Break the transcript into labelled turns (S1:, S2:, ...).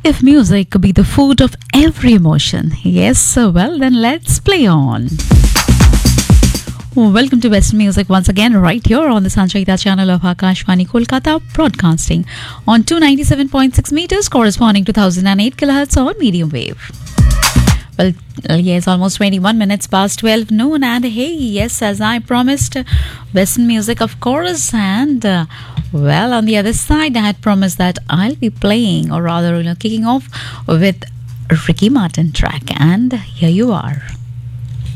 S1: If music could be the food of every emotion, yes, well, then let's play on. Welcome to Western Music once again, right here on the Sanchayita channel of Akashvani Kolkata, broadcasting on 297.6 meters, corresponding to 1008 kilohertz on medium wave. Well, yes, almost 21 minutes past 12 noon, and hey, yes, as I promised, Western music, of course, and well, on the other side, I had promised that I'll be playing, or rather, kicking off with Ricky Martin track, and here you are.